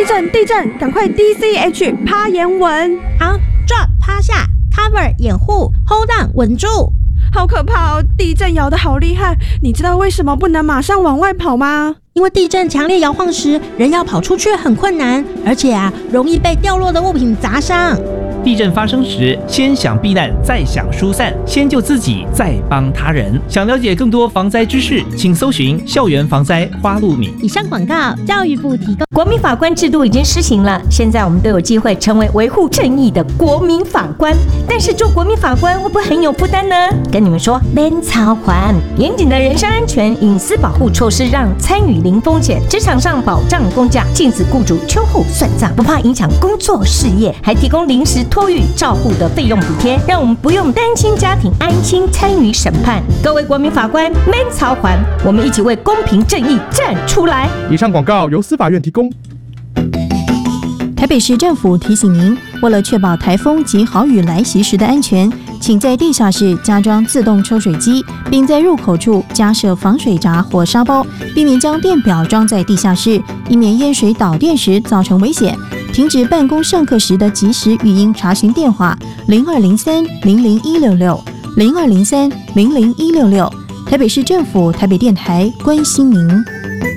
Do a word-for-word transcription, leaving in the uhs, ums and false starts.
地震地震，赶快 D C H 趴眼稳。 好 ，drop 趴下 ，cover 掩护 ，hold on 稳住。 好可怕哦！地震摇得好厉害，你知道为什么不能马上往外跑吗？ 因为地震强烈摇晃时，人要跑出去很困难，而且啊，容易被掉落的物品砸伤。 地震发生时，先想避难，再想疏散，先救自己，再帮他人。想了解更多防灾知识，请搜寻校园防灾花露米。 以上广告，教育部提供。 国民法官制度已经施行了，现在我们都有机会成为维护正义的国民法官。但是做国民法官会不会很有负担呢？跟你们说，免操还。严谨的人身安全、隐私保护措施，让参与零风险。职场上保障工价，禁止雇主秋后算账，不怕影响工作事业，还提供临时托育照护的费用补贴，让我们不用担心家庭，安心参与审判。各位国民法官，免操还，我们一起为公平正义站出来。 以上广告由司法院提供。 台北市政府提醒您，为了确保台风及豪雨来袭时的安全，请在地下室加装自动抽水机，并在入口处加设防水闸或沙包，避免将电表装在地下室，以免淹水导电时造成危险。停止办公上课时的即时语音查询电话零二零三零零一六六零二零三零零一六六。台北市政府台北电台关心您。